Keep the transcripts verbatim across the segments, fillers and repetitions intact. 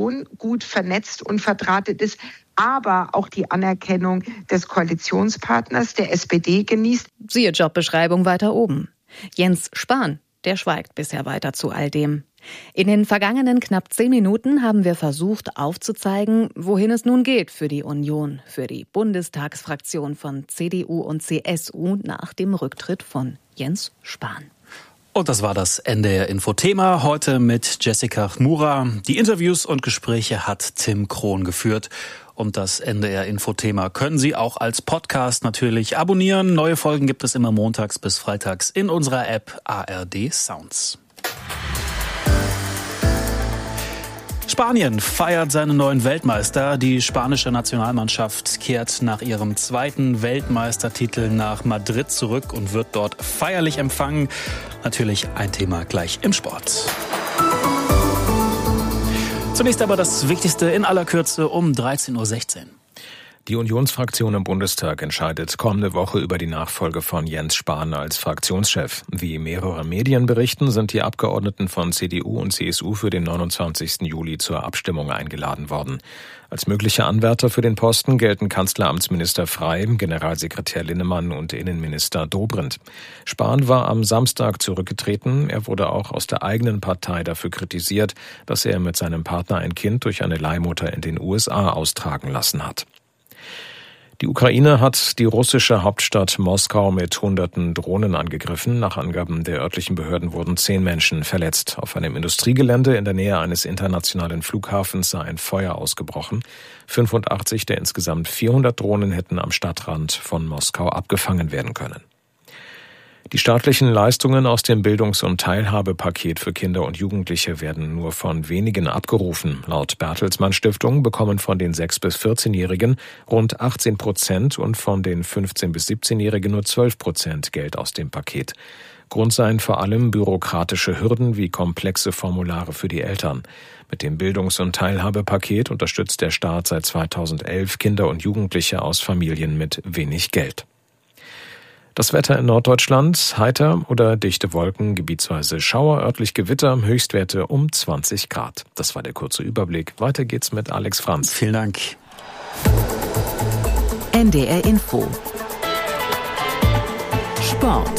Koalition gut vernetzt und verdrahtet ist, aber auch die Anerkennung des Koalitionspartners, der S P D, genießt. Siehe Jobbeschreibung weiter oben. Jens Spahn, der schweigt bisher weiter zu all dem. In den vergangenen knapp zehn Minuten haben wir versucht aufzuzeigen, wohin es nun geht für die Union, für die Bundestagsfraktion von C D U und C S U nach dem Rücktritt von Jens Spahn. Und das war das N D R-Info-Thema heute mit Jessica Chmura. Die Interviews und Gespräche hat Tim Krohn geführt. Und das N D R-Info-Thema können Sie auch als Podcast natürlich abonnieren. Neue Folgen gibt es immer montags bis freitags in unserer App A R D Sounds. Spanien feiert seinen neuen Weltmeister. Die spanische Nationalmannschaft kehrt nach ihrem zweiten Weltmeistertitel nach Madrid zurück und wird dort feierlich empfangen. Natürlich ein Thema gleich im Sport. Zunächst aber das Wichtigste in aller Kürze um dreizehn Uhr sechzehn. Die Unionsfraktion im Bundestag entscheidet kommende Woche über die Nachfolge von Jens Spahn als Fraktionschef. Wie mehrere Medien berichten, sind die Abgeordneten von C D U und C S U für den neunundzwanzigsten Juli zur Abstimmung eingeladen worden. Als mögliche Anwärter für den Posten gelten Kanzleramtsminister Frey, Generalsekretär Linnemann und Innenminister Dobrindt. Spahn war am Samstag zurückgetreten. Er wurde auch aus der eigenen Partei dafür kritisiert, dass er mit seinem Partner ein Kind durch eine Leihmutter in den U S A austragen lassen hat. Die Ukraine hat die russische Hauptstadt Moskau mit hunderten Drohnen angegriffen. Nach Angaben der örtlichen Behörden wurden zehn Menschen verletzt. Auf einem Industriegelände in der Nähe eines internationalen Flughafens sei ein Feuer ausgebrochen. fünfundachtzig der insgesamt vierhundert Drohnen hätten am Stadtrand von Moskau abgefangen werden können. Die staatlichen Leistungen aus dem Bildungs- und Teilhabepaket für Kinder und Jugendliche werden nur von wenigen abgerufen. Laut Bertelsmann Stiftung bekommen von den sechs- bis vierzehnjährigen rund achtzehn Prozent und von den fünfzehn- bis siebzehnjährigen nur zwölf Prozent Geld aus dem Paket. Grund seien vor allem bürokratische Hürden wie komplexe Formulare für die Eltern. Mit dem Bildungs- und Teilhabepaket unterstützt der Staat seit zweitausendelf Kinder und Jugendliche aus Familien mit wenig Geld. Das Wetter in Norddeutschland: heiter oder dichte Wolken, gebietsweise Schauer, örtlich Gewitter, Höchstwerte um zwanzig Grad. Das war der kurze Überblick. Weiter geht's mit Alex Franz. Vielen Dank. N D R Info. Sport.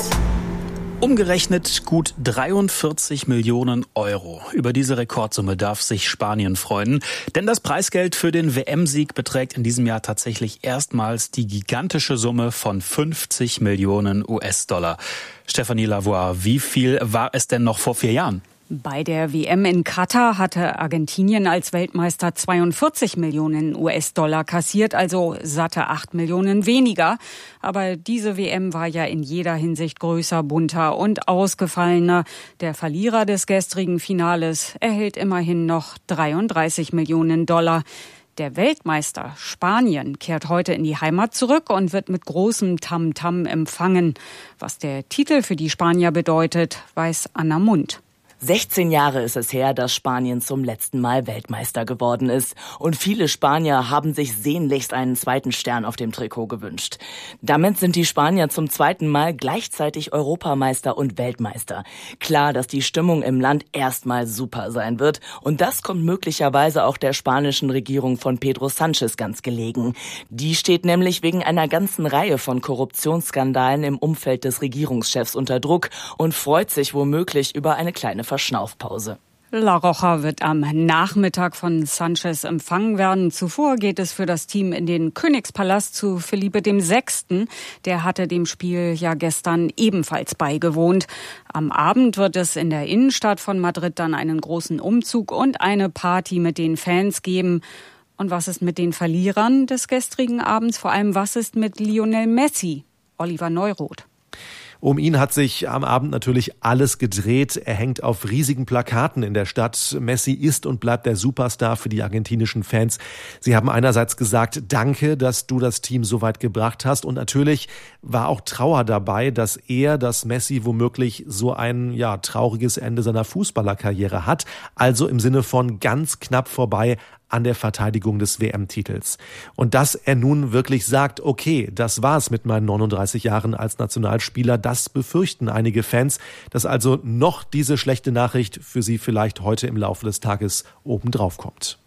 Umgerechnet gut dreiundvierzig Millionen Euro. Über diese Rekordsumme darf sich Spanien freuen. Denn das Preisgeld für den W M-Sieg beträgt in diesem Jahr tatsächlich erstmals die gigantische Summe von fünfzig Millionen U S-Dollar. Stefanie Lavoie, wie viel war es denn noch vor vier Jahren? Bei der W M in Katar hatte Argentinien als Weltmeister zweiundvierzig Millionen U S-Dollar kassiert, also satte acht Millionen weniger. Aber diese W M war ja in jeder Hinsicht größer, bunter und ausgefallener. Der Verlierer des gestrigen Finales erhält immerhin noch dreiunddreißig Millionen Dollar. Der Weltmeister Spanien kehrt heute in die Heimat zurück und wird mit großem Tamtam empfangen. Was der Titel für die Spanier bedeutet, weiß Anna Mund. sechzehn Jahre ist es her, dass Spanien zum letzten Mal Weltmeister geworden ist. Und viele Spanier haben sich sehnlichst einen zweiten Stern auf dem Trikot gewünscht. Damit sind die Spanier zum zweiten Mal gleichzeitig Europameister und Weltmeister. Klar, dass die Stimmung im Land erstmal super sein wird. Und das kommt möglicherweise auch der spanischen Regierung von Pedro Sánchez ganz gelegen. Die steht nämlich wegen einer ganzen Reihe von Korruptionsskandalen im Umfeld des Regierungschefs unter Druck und freut sich womöglich über eine kleine Verschnaufpause. La Roja wird am Nachmittag von Sánchez empfangen werden. Zuvor geht es für das Team in den Königspalast zu Felipe der Sechste. Der hatte dem Spiel ja gestern ebenfalls beigewohnt. Am Abend wird es in der Innenstadt von Madrid dann einen großen Umzug und eine Party mit den Fans geben. Und was ist mit den Verlierern des gestrigen Abends? Vor allem, was ist mit Lionel Messi? Oliver Neuroth. Um ihn hat sich am Abend natürlich alles gedreht. Er hängt auf riesigen Plakaten in der Stadt. Messi ist und bleibt der Superstar für die argentinischen Fans. Sie haben einerseits gesagt, danke, dass du das Team so weit gebracht hast. Und natürlich war auch Trauer dabei, dass er, dass Messi womöglich so ein ja trauriges Ende seiner Fußballerkarriere hat. Also im Sinne von ganz knapp vorbei an der Verteidigung des W M-Titels. Und dass er nun wirklich sagt, okay, das war's mit meinen neununddreißig Jahren als Nationalspieler, das befürchten einige Fans, dass also noch diese schlechte Nachricht für sie vielleicht heute im Laufe des Tages obendrauf kommt.